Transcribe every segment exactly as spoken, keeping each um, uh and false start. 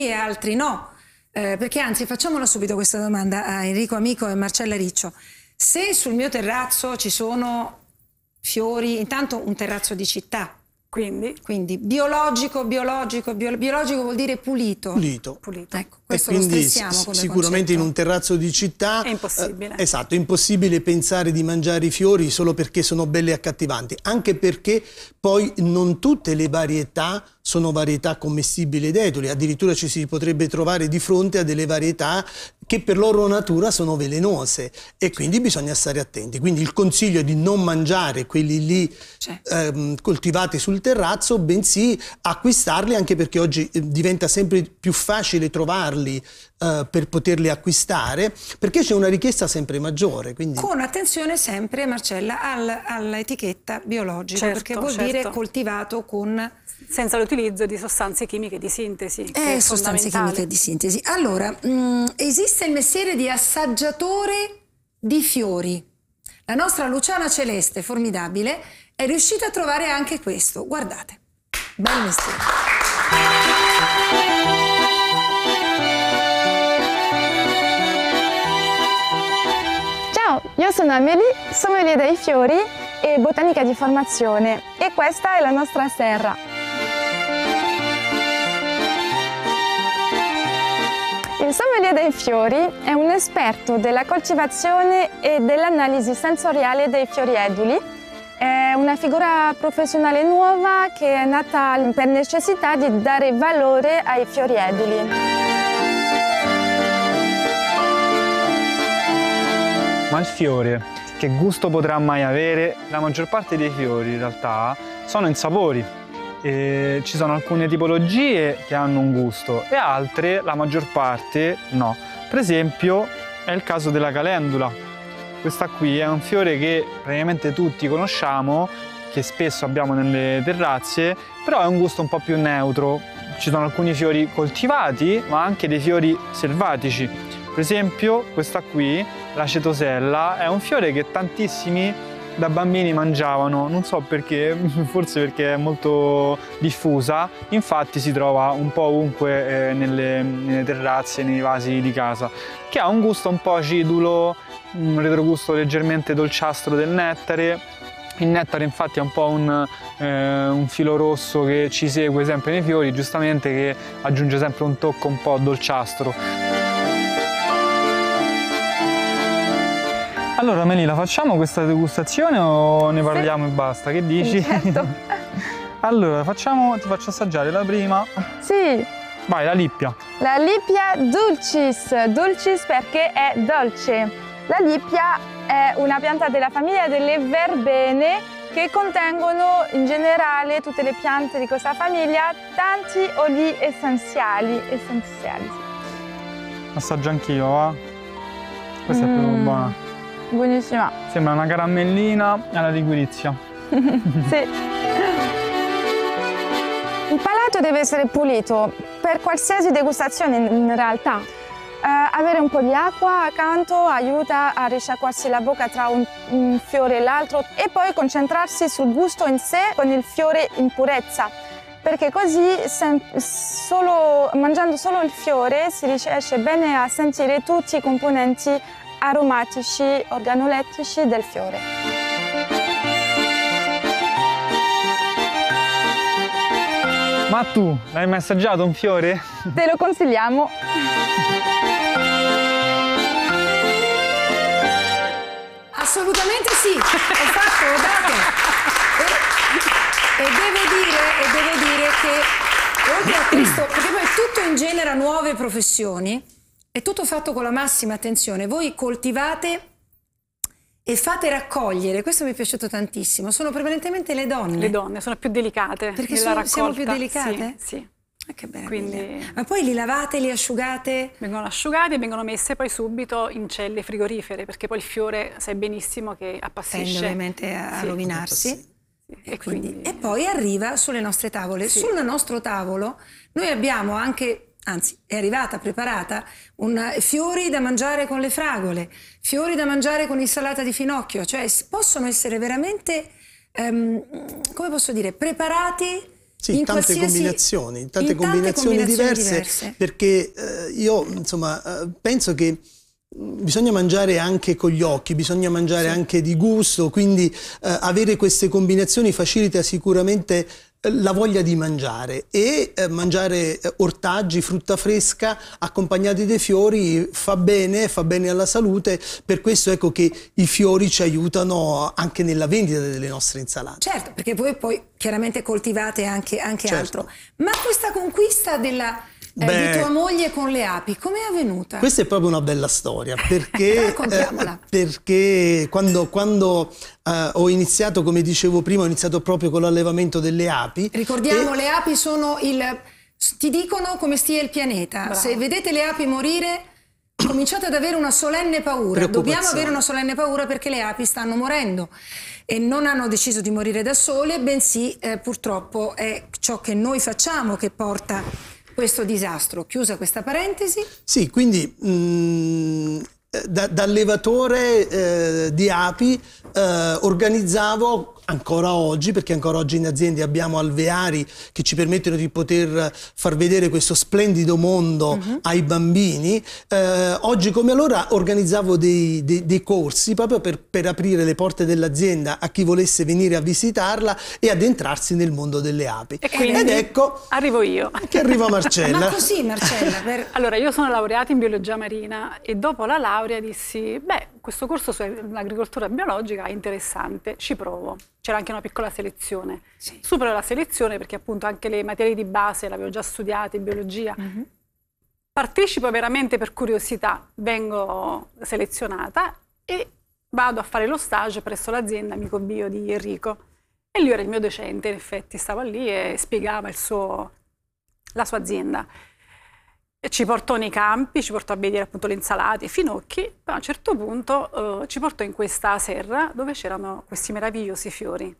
e altri no. Eh, perché anzi facciamola subito questa domanda a Enrico Amico e Marcella Riccio. Se sul mio terrazzo ci sono fiori, intanto un terrazzo di città, Quindi? quindi biologico, biologico, bio, biologico vuol dire pulito. Pulito. Pulito. Ecco, questo e quindi lo stressiamo come sicuramente concetto. in un terrazzo di città È impossibile. Eh, esatto, è impossibile pensare di mangiare i fiori solo perché sono belli e accattivanti, anche perché poi non tutte le varietà sono varietà commestibili ed eduli, addirittura ci si potrebbe trovare di fronte a delle varietà che per loro natura sono velenose e quindi bisogna stare attenti. Quindi il consiglio è di non mangiare quelli lì ehm, coltivati sul terrazzo, bensì acquistarli, anche perché oggi eh, diventa sempre più facile trovarli eh, per poterli acquistare, perché c'è una richiesta sempre maggiore. Quindi... Con attenzione sempre, Marcella, al, all'etichetta biologica, Certo, perché vuol certo. dire coltivato con... Senza l'utilizzo di sostanze chimiche di sintesi. che Eh, è sostanze fondamentale. chimiche di sintesi. Allora, mh, esiste il mestiere di assaggiatore di fiori. La nostra Luciana Celeste, formidabile, è riuscita a trovare anche questo. Guardate, bel mestiere. Ciao, io sono Amelie, sommelier dei fiori e botanica di formazione e questa è la nostra serra. Il sommelier dei fiori è un esperto della coltivazione e dell'analisi sensoriale dei fiori eduli. È una figura professionale nuova che è nata per necessità di dare valore ai fiori eduli. Ma il fiore, che gusto potrà mai avere? La maggior parte dei fiori in realtà sono insapori. E ci sono alcune tipologie che hanno un gusto e altre, la maggior parte, no. Per esempio è il caso della calendula. Questa qui è un fiore che praticamente tutti conosciamo, che spesso abbiamo nelle terrazze, però è un gusto un po' più neutro. Ci sono alcuni fiori coltivati, ma anche dei fiori selvatici. Per esempio questa qui, l'acetosella, è un fiore che tantissimi da bambini mangiavano, non so perché, forse perché è molto diffusa, infatti si trova un po' ovunque eh, nelle, nelle terrazze, nei vasi di casa, che ha un gusto un po' acidulo, un retrogusto leggermente dolciastro del nettare. Il nettare infatti è un po' un, eh, un filo rosso che ci segue sempre nei fiori, giustamente, che aggiunge sempre un tocco un po' dolciastro. Allora Melilla, facciamo questa degustazione o ne parliamo sì. e basta? Che dici? Certo. Allora, facciamo, ti faccio assaggiare la prima. Sì. Vai, la lippia. La lippia dulcis, dulcis perché è dolce. La lippia è una pianta della famiglia delle verbene che contengono in generale, tutte le piante di questa famiglia, tanti oli essenziali. essenziali sì. Assaggio anch'io, va? Questa mm. è proprio buona. Buonissima. Sembra una caramellina alla liquirizia. Sì. Il palato deve essere pulito per qualsiasi degustazione in realtà. Uh, avere un po' di acqua accanto aiuta a risciacquarsi la bocca tra un, un fiore e l'altro e poi concentrarsi sul gusto in sé con il fiore in purezza, perché così solo, mangiando solo il fiore si riesce bene a sentire tutti i componenti aromatici, organolettici del fiore. Ma tu, l'hai mai assaggiato un fiore? Te lo consigliamo! Assolutamente sì, ho fatto, ho dato. E, e deve dire, e deve dire che oltre a questo, perché poi tutto ingenera nuove professioni, è tutto fatto con la massima attenzione. Voi coltivate e fate raccogliere, questo mi è piaciuto tantissimo, sono prevalentemente le donne. Le donne sono più delicate. Perché nella sono, raccolta. siamo più delicate? Sì, sì. Ah, che meraviglia. Quindi... Ma poi li lavate, li asciugate? Vengono asciugati e vengono messe poi subito in celle frigorifere, perché poi il fiore sai benissimo che appassisce. Tende ovviamente a sì. rovinarsi. Sì. E, E, quindi, quindi... e poi arriva sulle nostre tavole. Sì. Sul nostro tavolo noi abbiamo anche, anzi è arrivata preparata, un, fiori da mangiare con le fragole, fiori da mangiare con insalata di finocchio, cioè possono essere veramente, um, come posso dire, preparati Sì, in tante qualsiasi- combinazioni, tante, in tante combinazioni, combinazioni diverse, diverse. perché eh, io insomma eh, penso che mh, bisogna mangiare anche con gli occhi, bisogna mangiare anche di gusto, quindi eh, avere queste combinazioni facilita sicuramente la voglia di mangiare e eh, mangiare eh, ortaggi, frutta fresca accompagnati dai fiori fa bene, fa bene alla salute, per questo ecco che i fiori ci aiutano anche nella vendita delle nostre insalate. Certo, perché voi poi chiaramente coltivate anche, anche Certo. altro. Ma questa conquista della, eh, Beh, di tua moglie con le api, com'è avvenuta? Questa è proprio una bella storia, perché, Raccontiamola. eh, perché quando, quando eh, ho iniziato, come dicevo prima, ho iniziato proprio con l'allevamento delle api. Ricordiamo, e- le api sono il... ti dicono come stia il pianeta. Bravo. Se vedete le api morire, cominciate ad avere una solenne paura. Dobbiamo Preoccupazione. avere una solenne paura perché le api stanno morendo e non hanno deciso di morire da sole, bensì eh, purtroppo è ciò che noi facciamo che porta questo disastro. Chiusa questa parentesi. Sì, quindi mh, da, da allevatore eh, di api eh, organizzavo ancora oggi, perché ancora oggi in azienda abbiamo alveari che ci permettono di poter far vedere questo splendido mondo uh-huh. ai bambini. Eh, oggi come allora organizzavo dei, dei, dei corsi proprio per, per aprire le porte dell'azienda a chi volesse venire a visitarla e addentrarsi nel mondo delle api. E quindi Ed ecco arrivo io. che arriva Marcella. Ma così, Marcella, per... Allora, io sono laureata in biologia marina e dopo la laurea dissi, beh, questo corso sull'agricoltura biologica è interessante, ci provo. C'era anche una piccola selezione. Sì. Supero la selezione perché appunto anche le materie di base le avevo già studiate, biologia. Mhm. Partecipo veramente per curiosità, vengo selezionata e vado a fare lo stage presso l'azienda amico bio di Enrico. E lui era il mio docente, in effetti stava lì e spiegava il suo, la sua azienda. E ci portò nei campi, ci portò a vedere appunto le insalate, i finocchi, poi a un certo punto eh, ci portò in questa serra dove c'erano questi meravigliosi fiori.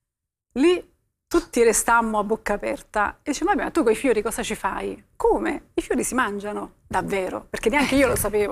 Lì tutti restammo a bocca aperta e dicevamo, ma tu con i fiori cosa ci fai? Come? I fiori si mangiano? Davvero? Perché neanche io lo sapevo.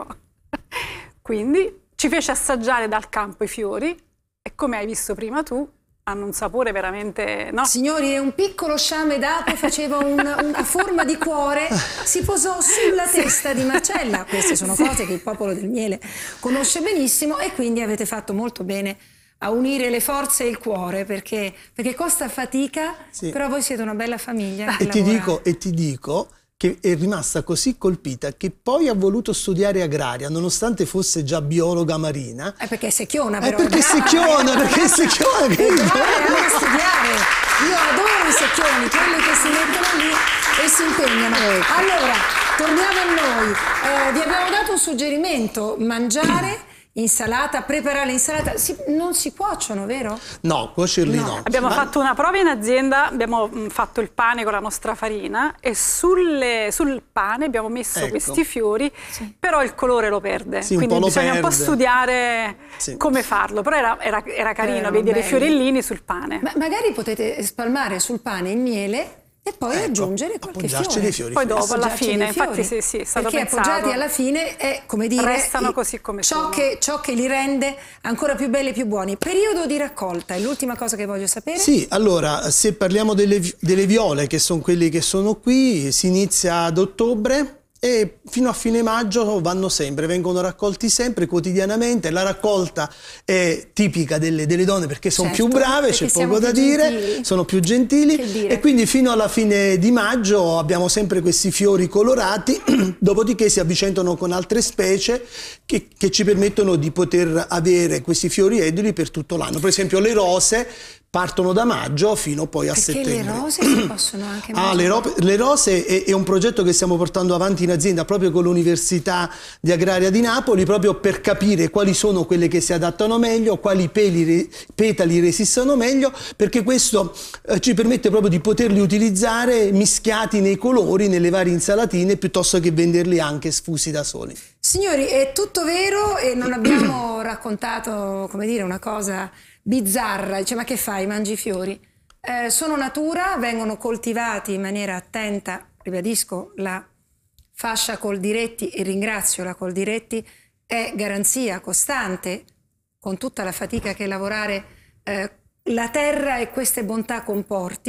Quindi ci fece assaggiare dal campo i fiori e come hai visto prima tu, hanno un sapore veramente, no? Signori, un piccolo sciame d'ape faceva un, una forma di cuore, si posò sulla testa di Marcella. Queste sono cose che il popolo del miele conosce benissimo e quindi avete fatto molto bene a unire le forze e il cuore, perché, perché costa fatica, Sì. però voi siete una bella famiglia. che E ti, lavora. dico, e ti dico che è rimasta così colpita che poi ha voluto studiare agraria, nonostante fosse già biologa marina. Eh, perché è secchiona, È però. perché è brava, secchiona, eh, perché è secchiona, E capito? brava, è a studiare. Io adoro i secchioni, quelli che si mettono lì e si impegnano. Allora, torniamo a noi. Eh, vi abbiamo dato un suggerimento: mangiare insalata, preparare l'insalata. Si- non si cuociono, vero? No, cuocerli No. no. Abbiamo Ma- fatto una prova in azienda, abbiamo mh, fatto il pane con la nostra farina e sulle- sul pane abbiamo messo Ecco. questi fiori, però il colore lo perde, Sì, un quindi po' lo bisogna un po' perde. studiare Sì. come farlo, però era, era- era carino Erano vedere i belli. fiorellini sul pane. Ma magari potete spalmare sul pane il miele e poi Ecco, aggiungere qualche appoggiarci fiore. dei fiori Poi freschi. dopo, alla Assaggiarci fine, dei infatti fiori. sì, sì, è stato perché pensato. appoggiati alla fine è, come dire, Restano i- così come ciò sono. che, ciò che li rende ancora più belli e più buoni. Periodo di raccolta è l'ultima cosa che voglio sapere. Sì, allora, se parliamo delle, vi- delle viole, che sono quelli che sono qui, si inizia ad ottobre e fino a fine maggio vanno sempre, vengono raccolti sempre, quotidianamente. La raccolta è tipica delle, delle donne perché sono Certo, più brave, perché c'è siamo poco da più dire, gentili. sono più gentili Che dire. e quindi fino alla fine di maggio abbiamo sempre questi fiori colorati, dopodiché si avvicendano con altre specie che, che ci permettono di poter avere questi fiori eduli per tutto l'anno. Per esempio le rose partono da maggio fino poi a Perché settembre. le rose si possono anche Ah, mangiare. le, ro- le rose è, è un progetto che stiamo portando avanti in azienda proprio con l'Università di Agraria di Napoli, proprio per capire quali sono quelle che si adattano meglio, quali peli re- petali resistono meglio, perché questo eh, ci permette proprio di poterli utilizzare mischiati nei colori, nelle varie insalatine, piuttosto che venderli anche sfusi da soli. Signori, è tutto vero e non abbiamo raccontato, come dire, una cosa bizzarra. Dice, ma che fai? Mangi i fiori? Eh, sono natura, vengono coltivati in maniera attenta, ribadisco, la fascia Coldiretti, e ringrazio la Coldiretti, è garanzia costante, con tutta la fatica che lavorare eh, la terra e queste bontà comporti,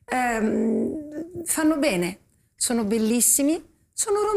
ehm, fanno bene, sono bellissimi, sono